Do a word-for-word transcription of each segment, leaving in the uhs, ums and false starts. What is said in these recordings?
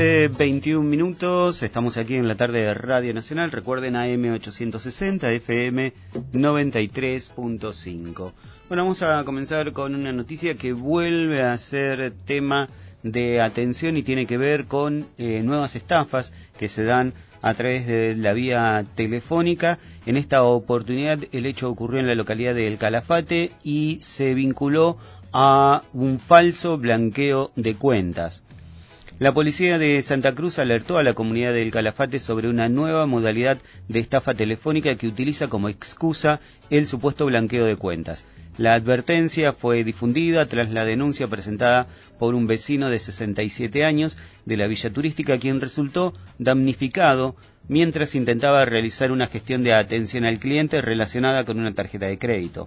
veintiún minutos, estamos aquí en la tarde de Radio Nacional. Recuerden A M ochocientos sesenta, F M noventa y tres punto cinco. Bueno, vamos a comenzar con una noticia que vuelve a ser tema de atención y tiene que ver con eh, nuevas estafas que se dan a través de la vía telefónica. En esta oportunidad el hecho ocurrió en la localidad de El Calafate y se vinculó a un falso blanqueo de cuentas. La policía de Santa Cruz alertó a la comunidad del Calafate sobre una nueva modalidad de estafa telefónica que utiliza como excusa el supuesto blanqueo de cuentas. La advertencia fue difundida tras la denuncia presentada por un vecino de sesenta y siete años de la Villa Turística, quien resultó damnificado mientras intentaba realizar una gestión de atención al cliente relacionada con una tarjeta de crédito.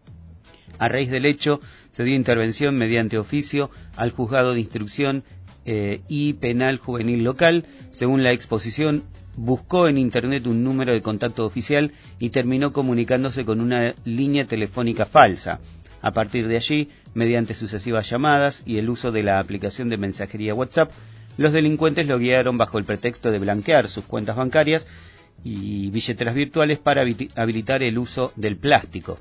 A raíz del hecho, se dio intervención mediante oficio al juzgado de instrucción Eh, y penal juvenil local. Según la exposición, buscó en internet un número de contacto oficial y terminó comunicándose con una línea telefónica falsa. A partir de allí, mediante sucesivas llamadas y el uso de la aplicación de mensajería WhatsApp, los delincuentes lo guiaron bajo el pretexto de blanquear sus cuentas bancarias y billeteras virtuales para habilitar el uso del plástico.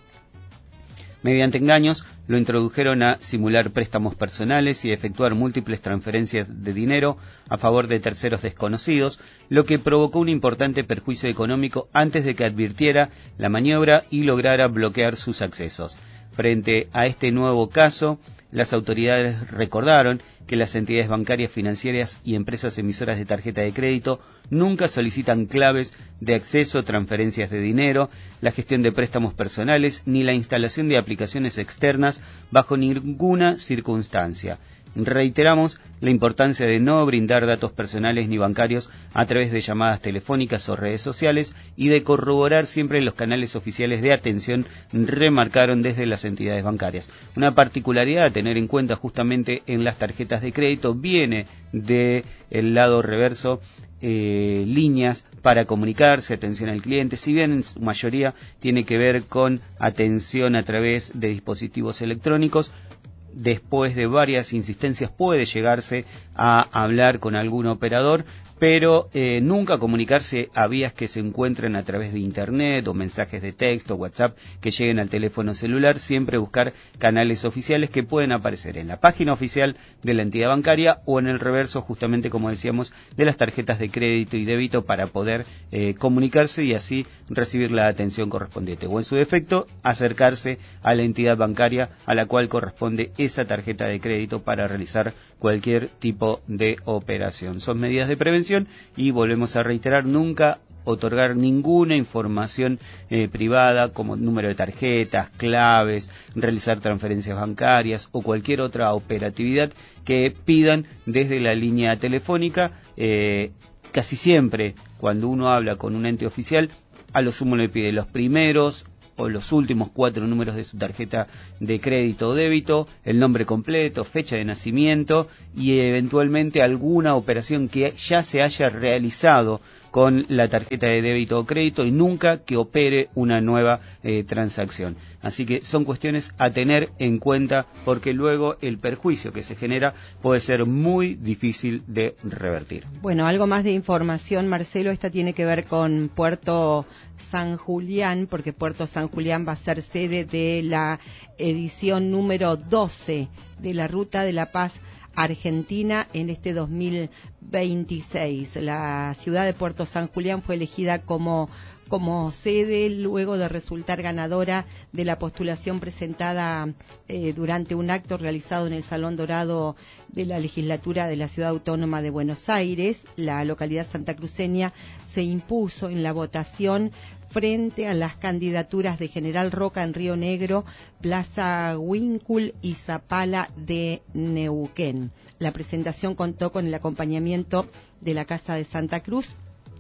Mediante engaños, lo introdujeron a simular préstamos personales y efectuar múltiples transferencias de dinero a favor de terceros desconocidos, lo que provocó un importante perjuicio económico antes de que advirtiera la maniobra y lograra bloquear sus accesos. Frente a este nuevo caso, las autoridades recordaron que las entidades bancarias, financieras y empresas emisoras de tarjeta de crédito nunca solicitan claves de acceso, transferencias de dinero, la gestión de préstamos personales ni la instalación de aplicaciones externas bajo ninguna circunstancia. Reiteramos la importancia de no brindar datos personales ni bancarios a través de llamadas telefónicas o redes sociales y de corroborar siempre los canales oficiales de atención, remarcaron desde las entidades bancarias. Una particularidad a tener en cuenta justamente en las tarjetas de crédito viene del lado reverso, eh, líneas para comunicarse, atención al cliente, si bien en su mayoría tiene que ver con atención a través de dispositivos electrónicos. Después de varias insistencias puede llegarse a hablar con algún operador, pero eh, nunca comunicarse a vías que se encuentren a través de internet o mensajes de texto, WhatsApp, que lleguen al teléfono celular. Siempre buscar canales oficiales que pueden aparecer en la página oficial de la entidad bancaria o en el reverso, justamente como decíamos, de las tarjetas de crédito y débito para poder eh, comunicarse y así recibir la atención correspondiente. O en su defecto, acercarse a la entidad bancaria a la cual corresponde esa tarjeta de crédito para realizar cualquier tipo de operación. Son medidas de prevención y volvemos a reiterar, nunca otorgar ninguna información eh, privada como número de tarjetas, claves, realizar transferencias bancarias o cualquier otra operatividad que pidan desde la línea telefónica. Eh, casi siempre cuando uno habla con un ente oficial, a lo sumo le pide los primeros o los últimos cuatro números de su tarjeta de crédito o débito, el nombre completo, fecha de nacimiento y eventualmente alguna operación que ya se haya realizado con la tarjeta de débito o crédito y nunca que opere una nueva eh, transacción. Así que son cuestiones a tener en cuenta porque luego el perjuicio que se genera puede ser muy difícil de revertir. Bueno, algo más de información, Marcelo, esta tiene que ver con Puerto San Julián, porque Puerto San Julián va a ser sede de la edición número doce de la Ruta de la Paz Argentina en este dos mil veintiséis. La ciudad de Puerto San Julián fue elegida como como sede luego de resultar ganadora de la postulación presentada eh, durante un acto realizado en el Salón Dorado de la Legislatura de la Ciudad Autónoma de Buenos Aires. La localidad santacruceña se impuso en la votación frente a las candidaturas de General Roca en Río Negro, Plaza Huíncul y Zapala de Neuquén. La presentación contó con el acompañamiento de la Casa de Santa Cruz,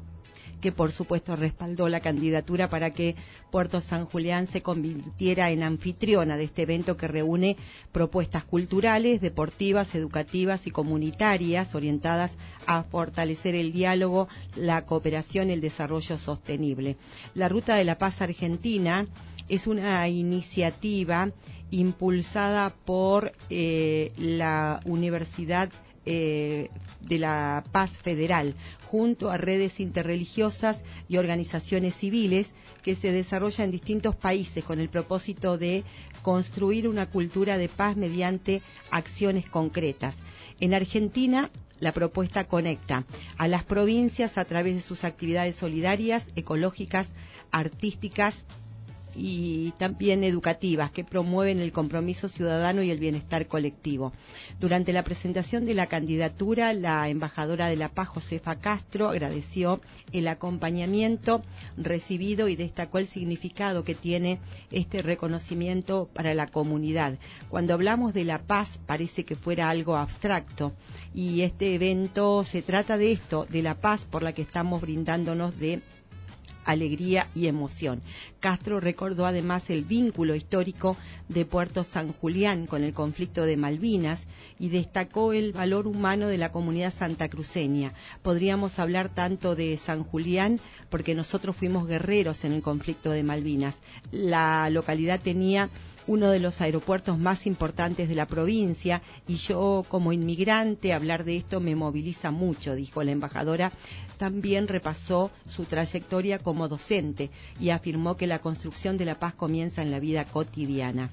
que por supuesto respaldó la candidatura para que Puerto San Julián se convirtiera en anfitriona de este evento que reúne propuestas culturales, deportivas, educativas y comunitarias orientadas a fortalecer el diálogo, la cooperación y el desarrollo sostenible. La Ruta de la Paz Argentina es una iniciativa impulsada por eh, la Universidad eh, de la Paz Federal, junto a redes interreligiosas y organizaciones civiles que se desarrolla en distintos países con el propósito de construir una cultura de paz mediante acciones concretas. En Argentina, la propuesta conecta a las provincias a través de sus actividades solidarias, ecológicas, artísticas y también educativas que promueven el compromiso ciudadano y el bienestar colectivo. Durante la presentación de la candidatura, la embajadora de la Paz, Josefa Castro, agradeció el acompañamiento recibido y destacó el significado que tiene este reconocimiento para la comunidad. Cuando hablamos de la paz parece que fuera algo abstracto, y este evento se trata de esto, de la paz por la que estamos brindándonos de alegría y emoción. Castro recordó además el vínculo histórico de Puerto San Julián con el conflicto de Malvinas y destacó el valor humano de la comunidad santacruceña. Podríamos hablar tanto de San Julián porque nosotros fuimos guerreros en el conflicto de Malvinas. La localidad tenía uno de los aeropuertos más importantes de la provincia y yo como inmigrante hablar de esto me moviliza mucho, dijo la embajadora. También repasó su trayectoria como docente y afirmó que la construcción de la paz comienza en la vida cotidiana.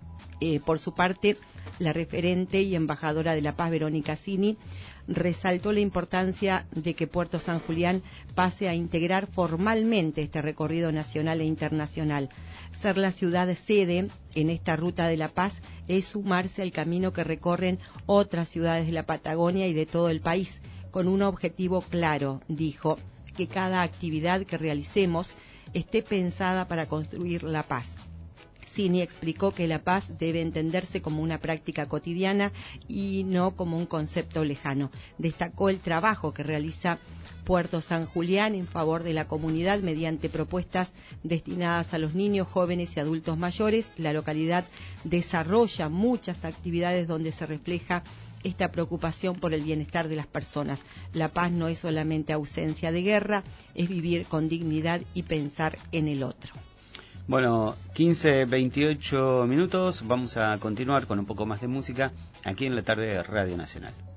Eh, por su parte, la referente y embajadora de la paz, Verónica Cini, resaltó la importancia de que Puerto San Julián pase a integrar formalmente este recorrido nacional e internacional. Ser la ciudad sede en esta ruta de la paz es sumarse al camino que recorren otras ciudades de la Patagonia y de todo el país, con un objetivo claro, dijo, que cada actividad que realicemos esté pensada para construir la paz. Cini explicó que la paz debe entenderse como una práctica cotidiana y no como un concepto lejano. Destacó el trabajo que realiza Puerto San Julián en favor de la comunidad mediante propuestas destinadas a los niños, jóvenes y adultos mayores. La localidad desarrolla muchas actividades donde se refleja esta preocupación por el bienestar de las personas. La paz no es solamente ausencia de guerra, es vivir con dignidad y pensar en el otro. Bueno, quince, veintiocho minutos, vamos a continuar con un poco más de música aquí en la tarde de Radio Nacional.